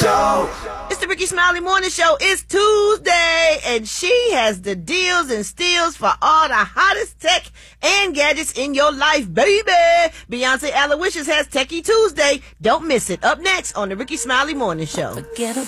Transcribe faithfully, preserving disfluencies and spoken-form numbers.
Show. It's the Ricky Smiley Morning Show. It's Tuesday, and she has the deals and steals for all the hottest tech and gadgets in your life, baby. Beyonce Aloysius has Techie Tuesday. Don't miss it. Up next on the Ricky Smiley Morning Show. Forget